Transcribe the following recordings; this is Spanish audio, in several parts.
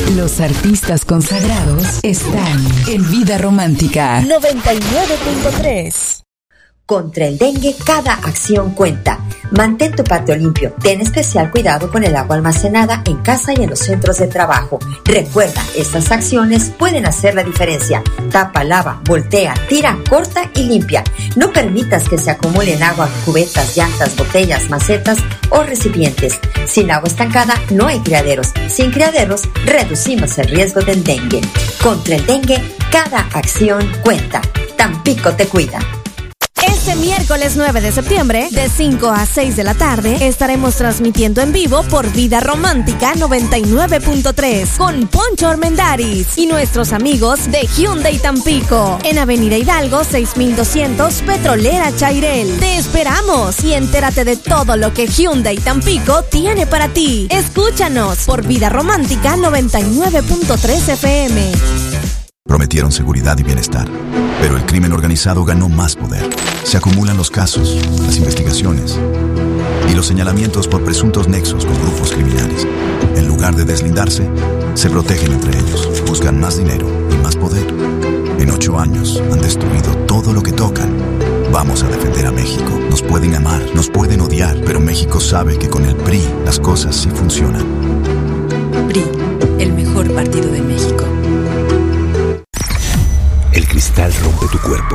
Los artistas consagrados están en Vida Romántica 99.3. Contra el dengue, cada acción cuenta. Mantén tu patio limpio. Ten especial cuidado con el agua almacenada en casa y en los centros de trabajo. Recuerda, estas acciones pueden hacer la diferencia. Tapa, lava, voltea, tira, corta y limpia. No permitas que se acumulen agua en cubetas, llantas, botellas, macetas o recipientes. Sin agua estancada no hay criaderos. Sin criaderos reducimos el riesgo del dengue. Contra el dengue, cada acción cuenta. Tampico te cuida. Este miércoles 9 de septiembre, de 5 a 6 de la tarde, estaremos transmitiendo en vivo por Vida Romántica 99.3 con Poncho Armendáriz y nuestros amigos de Hyundai Tampico, en Avenida Hidalgo 6200, Petrolera Chairel. Te esperamos y entérate de todo lo que Hyundai Tampico tiene para ti. Escúchanos por Vida Romántica 99.3 FM. Prometieron seguridad y bienestar, pero el crimen organizado ganó más poder. Se acumulan los casos, las investigaciones y los señalamientos por presuntos nexos con grupos criminales. En lugar de deslindarse, se protegen entre ellos, buscan más dinero y más poder. En 8 años han destruido todo lo que tocan. Vamos a defender a México. Nos pueden amar, nos pueden odiar, pero México sabe que con el PRI las cosas sí funcionan. PRI, el mejor partido de México. El cristal rompe tu cuerpo,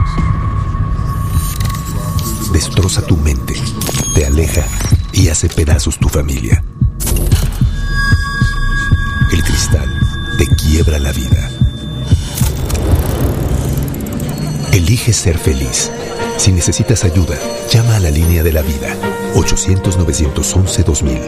destroza tu mente, te aleja y hace pedazos tu familia. El cristal te quiebra la vida. Elige ser feliz. Si necesitas ayuda, llama a la línea de la vida, 800-911-2000.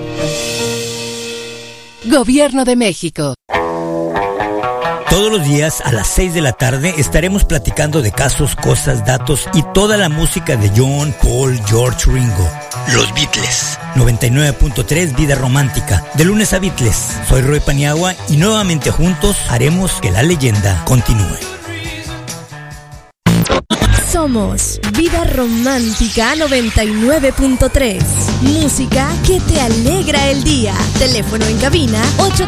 Gobierno de México. Todos los días a las 6 de la tarde estaremos platicando de casos, cosas, datos y toda la música de John, Paul, George, Ringo. Los Beatles. 99.3 Vida Romántica. De lunes a Beatles. Soy Roy Paniagua y nuevamente juntos haremos que la leyenda continúe. Somos Vida Romántica 99.3. Música que te alegra el día. Teléfono en cabina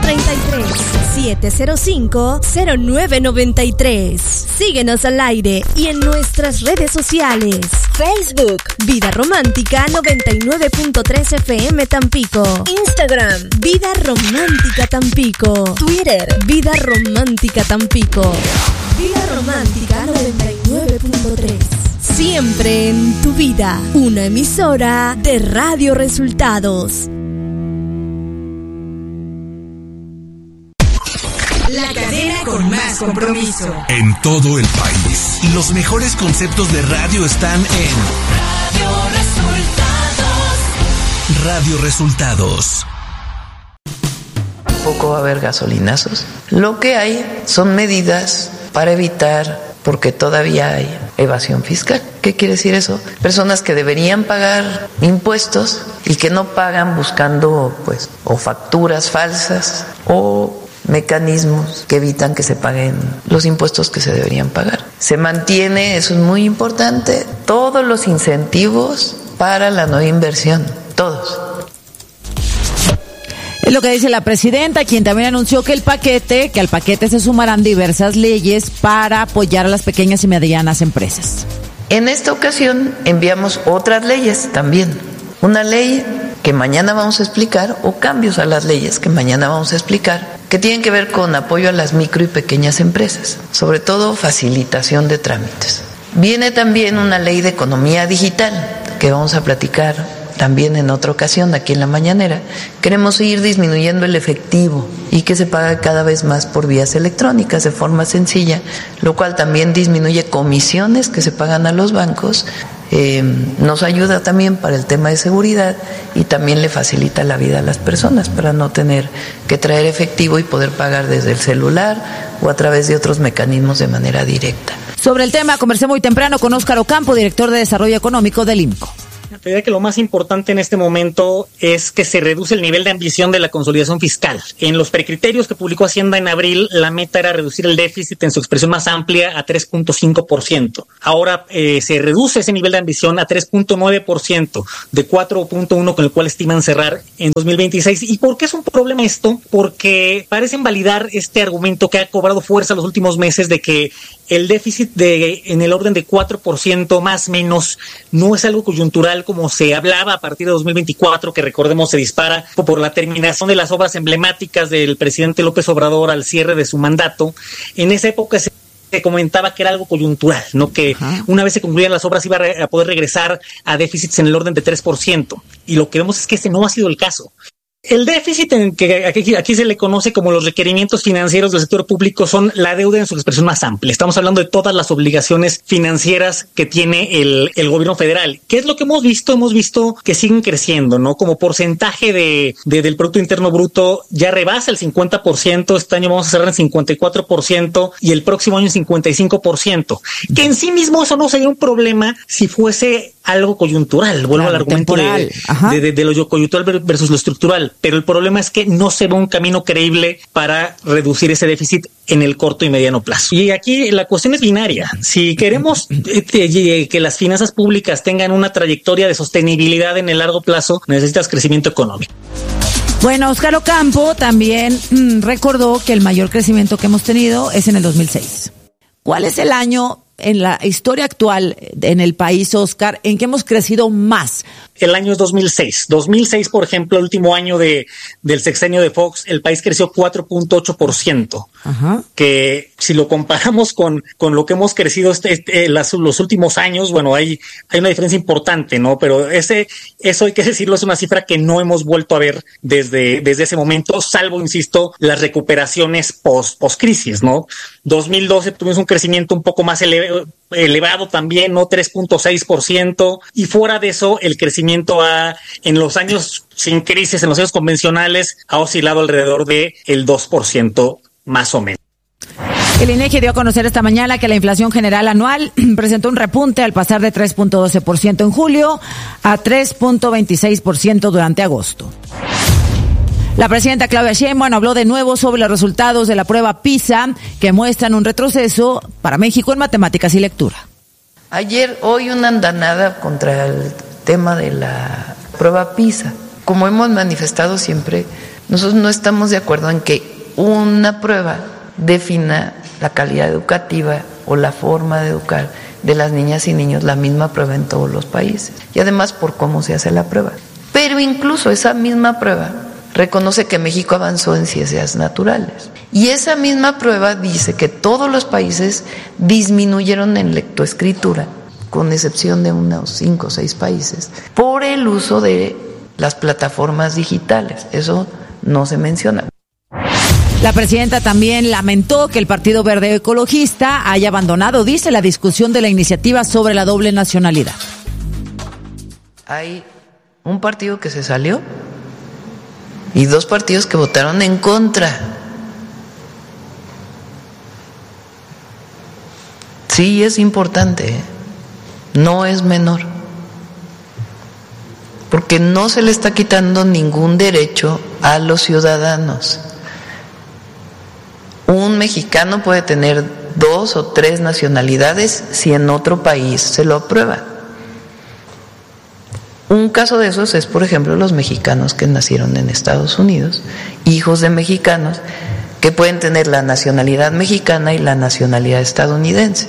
833-705-0993. Síguenos al aire y en nuestras redes sociales. Facebook, Vida Romántica 99.3 FM Tampico. Instagram, Vida Romántica Tampico. Twitter, Vida Romántica Tampico. Vida Romántica 99.3. Siempre en tu vida. Una emisora de Radio Resultados. La cadena con más compromiso. En todo el país. Los mejores conceptos de radio están en Radio Resultados. Tampoco va a haber gasolinazos. Lo que hay son medidas para evitar, porque todavía hay evasión fiscal. ¿Qué quiere decir eso? Personas que deberían pagar impuestos y que no pagan buscando, pues, o facturas falsas o mecanismos que evitan que se paguen los impuestos que se deberían pagar. Se mantiene, eso es muy importante, todos los incentivos para la no inversión, todos. Es lo que dice la presidenta, quien también anunció que al paquete se sumarán diversas leyes para apoyar a las pequeñas y medianas empresas. En esta ocasión enviamos otras leyes también. Una ley que mañana vamos a explicar, o cambios a las leyes que mañana vamos a explicar, que tienen que ver con apoyo a las micro y pequeñas empresas, sobre todo facilitación de trámites. Viene también una ley de economía digital, que vamos a platicar también en otra ocasión aquí en la mañanera. Queremos ir disminuyendo el efectivo y que se pague cada vez más por vías electrónicas de forma sencilla, lo cual también disminuye comisiones que se pagan a los bancos, nos ayuda también para el tema de seguridad y también le facilita la vida a las personas para no tener que traer efectivo y poder pagar desde el celular o a través de otros mecanismos de manera directa. Sobre el tema conversé muy temprano con Óscar Ocampo, director de Desarrollo Económico del IMCO. Diría que lo más importante en este momento es que se reduce el nivel de ambición de la consolidación fiscal. En los precriterios que publicó Hacienda en abril, la meta era reducir el déficit en su expresión más amplia a 3.5%. Ahora se reduce ese nivel de ambición a 3.9%, de 4.1% con el cual estiman cerrar en 2026. ¿Y por qué es un problema esto? Porque parecen validar este argumento que ha cobrado fuerza los últimos meses de que el déficit en el orden de 4% más o menos no es algo coyuntural como se hablaba a partir de 2024, que recordemos se dispara por la terminación de las obras emblemáticas del presidente López Obrador al cierre de su mandato. En esa época se comentaba que era algo coyuntural, ¿no? Que una vez se concluían las obras iba a poder regresar a déficits en el orden de 3%. Y lo que vemos es que este no ha sido el caso. El déficit en que aquí se le conoce como los requerimientos financieros del sector público son la deuda en su expresión más amplia. Estamos hablando de todas las obligaciones financieras que tiene el gobierno federal. ¿Qué es lo que hemos visto? Hemos visto que siguen creciendo, ¿no? Como porcentaje del Producto Interno Bruto ya rebasa el 50%. Este año vamos a cerrar en 54% y el próximo año en 55%. Que en sí mismo eso no sería un problema si fuese algo coyuntural. Vuelvo al argumento de lo coyuntural versus lo estructural. Pero el problema es que no se ve un camino creíble para reducir ese déficit en el corto y mediano plazo. Y aquí la cuestión es binaria. Si queremos que las finanzas públicas tengan una trayectoria de sostenibilidad en el largo plazo, necesitas crecimiento económico. Bueno, Óscar Ocampo también recordó que el mayor crecimiento que hemos tenido es en el 2006. ¿Cuál es el año en la historia actual en el país, Óscar, en que hemos crecido más? El año es 2006. 2006, por ejemplo, el último año del sexenio de Fox, el país creció 4.8%. Ajá. Que si lo comparamos con lo que hemos crecido los últimos años, bueno, hay una diferencia importante, ¿no? Pero eso hay que decirlo, es una cifra que no hemos vuelto a ver desde ese momento, salvo, insisto, las recuperaciones post-crisis, ¿no? 2012 tuvimos un crecimiento un poco más elevado también, ¿no? 3.6%, y fuera de eso el crecimiento en los años sin crisis, en los años convencionales, ha oscilado alrededor de el 2% más o menos. El INEGI dio a conocer esta mañana que la inflación general anual presentó un repunte al pasar de 3.12% en julio a 3.26% durante agosto. La presidenta Claudia Sheinbaum habló de nuevo sobre los resultados de la prueba PISA, que muestran un retroceso para México en matemáticas y lectura. Hoy una andanada contra el tema de la prueba PISA. Como hemos manifestado siempre, nosotros no estamos de acuerdo en que una prueba defina la calidad educativa o la forma de educar de las niñas y niños, la misma prueba en todos los países. Y además por cómo se hace la prueba. Pero incluso esa misma prueba reconoce que México avanzó en ciencias naturales. Y esa misma prueba dice que todos los países disminuyeron en lectoescritura, con excepción de unos 5 o 6 países, por el uso de las plataformas digitales. Eso no se menciona. La presidenta también lamentó que el Partido Verde Ecologista haya abandonado, dice, la discusión de la iniciativa sobre la doble nacionalidad. Hay un partido que se salió y 2 partidos que votaron en contra. Sí, es importante, no es menor, porque no se le está quitando ningún derecho a los ciudadanos. Un mexicano puede tener 2 o 3 nacionalidades si en otro país se lo aprueba. Un caso de esos es, por ejemplo, los mexicanos que nacieron en Estados Unidos, hijos de mexicanos, que pueden tener la nacionalidad mexicana y la nacionalidad estadounidense.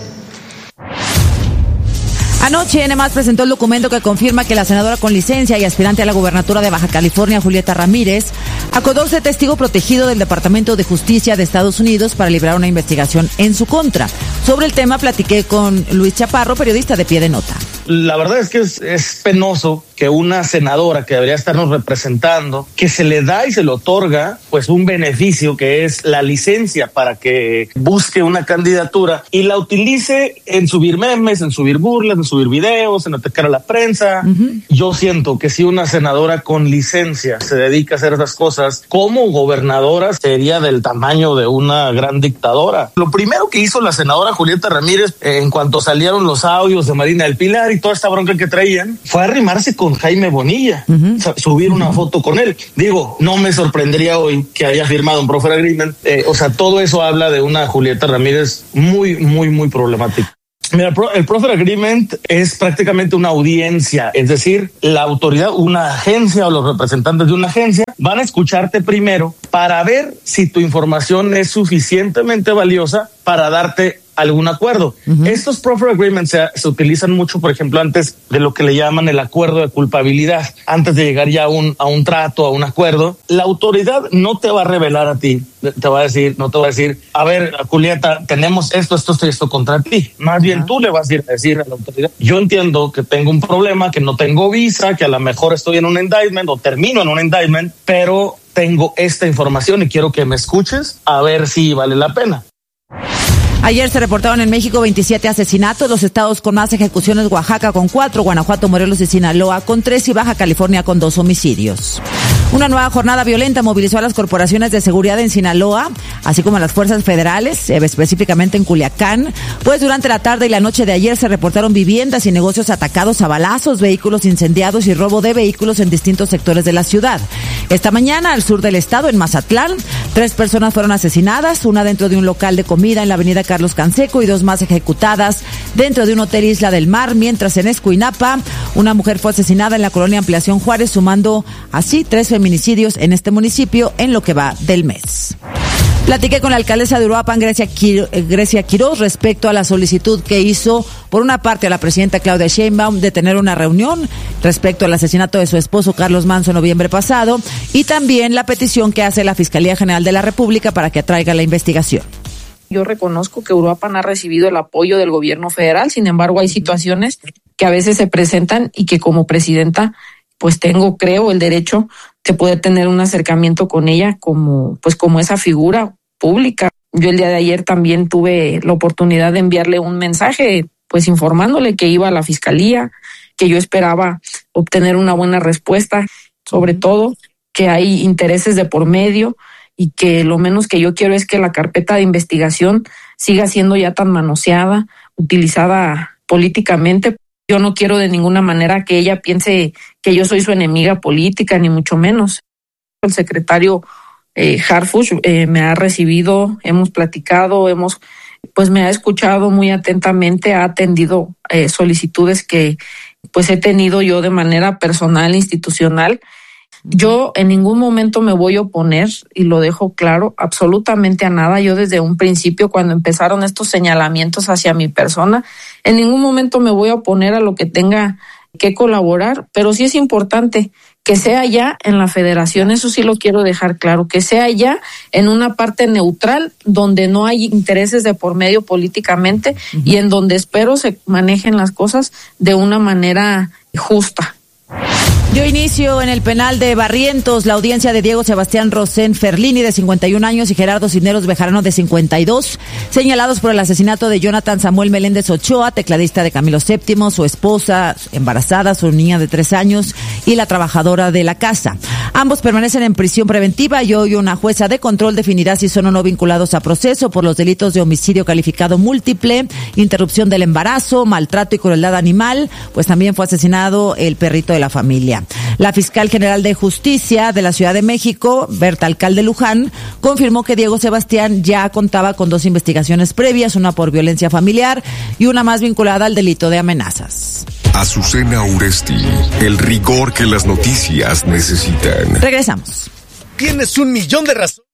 Anoche, N+ presentó el documento que confirma que la senadora con licencia y aspirante a la gubernatura de Baja California, Julieta Ramírez, acordó ser testigo protegido del Departamento de Justicia de Estados Unidos para librar una investigación en su contra. Sobre el tema platiqué con Luis Chaparro, periodista de Pie de Nota. La verdad es que es penoso que una senadora que debería estarnos representando, que se le da y se le otorga pues un beneficio que es la licencia para que busque una candidatura y la utilice en subir memes, en subir burlas, en subir videos, en atacar a la prensa. Yo siento que si una senadora con licencia se dedica a hacer esas cosas, como gobernadora sería del tamaño de una gran dictadora. Lo primero que hizo la senadora Julieta Ramírez en cuanto salieron los audios de Marina del Pilar y toda esta bronca que traían, fue arrimarse con Jaime Bonilla, subir una foto con él. Digo, no me sorprendería hoy que haya firmado un Proffer Agreement. Todo eso habla de una Julieta Ramírez muy, muy, muy problemática. Mira, el Proffer Agreement es prácticamente una audiencia, es decir, la autoridad, una agencia o los representantes de una agencia van a escucharte primero para ver si tu información es suficientemente valiosa para darte algún acuerdo. Estos Proffer Agreements se utilizan mucho, por ejemplo, antes de lo que le llaman el acuerdo de culpabilidad, antes de llegar ya a un trato, a un acuerdo. La autoridad no te va a revelar a ti, no te va a decir, a ver, Julieta, tenemos esto contra ti. Más bien tú le vas a decir a la autoridad, yo entiendo que tengo un problema, que no tengo visa, que a lo mejor estoy en un indictment o termino en un indictment, pero tengo esta información y quiero que me escuches a ver si vale la pena. Ayer se reportaron en México 27 asesinatos, los estados con más ejecuciones: Oaxaca con 4, Guanajuato, Morelos y Sinaloa con 3 y Baja California con 2 homicidios. Una nueva jornada violenta movilizó a las corporaciones de seguridad en Sinaloa, así como a las fuerzas federales, específicamente en Culiacán, pues durante la tarde y la noche de ayer se reportaron viviendas y negocios atacados a balazos, vehículos incendiados y robo de vehículos en distintos sectores de la ciudad. Esta mañana, al sur del estado, en Mazatlán, 3 personas fueron asesinadas, una dentro de un local de comida en la avenida Carlos Canseco y 2 más ejecutadas dentro de un hotel Isla del Mar, mientras en Escuinapa una mujer fue asesinada en la colonia Ampliación Juárez, sumando así 3 feminicidios en este municipio en lo que va del mes. Platiqué con la alcaldesa de Uruapan, Grecia Quiroz, respecto a la solicitud que hizo, por una parte, a la presidenta Claudia Sheinbaum de tener una reunión respecto al asesinato de su esposo Carlos Manso en noviembre pasado, y también la petición que hace la Fiscalía General de la República para que atraiga la investigación. Yo reconozco que Uruapan ha recibido el apoyo del gobierno federal, sin embargo hay situaciones que a veces se presentan y que como presidenta pues creo el derecho de poder tener un acercamiento con ella como esa figura pública. Yo el día de ayer también tuve la oportunidad de enviarle un mensaje pues informándole que iba a la fiscalía, que yo esperaba obtener una buena respuesta, sobre todo que hay intereses de por medio y que lo menos que yo quiero es que la carpeta de investigación siga siendo ya tan manoseada, utilizada políticamente. Yo no quiero de ninguna manera que ella piense que yo soy su enemiga política, ni mucho menos. El secretario Harfuch me ha recibido, hemos platicado, me ha escuchado muy atentamente, ha atendido solicitudes que pues he tenido yo de manera personal, institucional. Yo en ningún momento me voy a oponer, y lo dejo claro, absolutamente a nada. Yo desde un principio, cuando empezaron estos señalamientos hacia mi persona, en ningún momento me voy a oponer a lo que tenga que colaborar, pero sí es importante que sea ya en la federación, eso sí lo quiero dejar claro, que sea ya en una parte neutral, donde no hay intereses de por medio políticamente y en donde espero se manejen las cosas de una manera justa. Dio inicio en el penal de Barrientos la audiencia de Diego Sebastián Rosén Ferlini, de 51 años, y Gerardo Cisneros Bejarano, de 52, señalados por el asesinato de Jonathan Samuel Meléndez Ochoa, tecladista de Camilo VII, su esposa embarazada, su niña de 3 años y la trabajadora de la casa. Ambos permanecen en prisión preventiva y hoy una jueza de control definirá si son o no vinculados a proceso por los delitos de homicidio calificado múltiple, interrupción del embarazo, maltrato y crueldad animal, pues también fue asesinado el perrito de la familia. La fiscal general de Justicia de la Ciudad de México, Berta Alcalde Luján, confirmó que Diego Sebastián ya contaba con 2 investigaciones previas, una por violencia familiar y una más vinculada al delito de amenazas. Azucena Uresti, el rigor que las noticias necesitan. Regresamos. Tienes 1,000,000 de razones.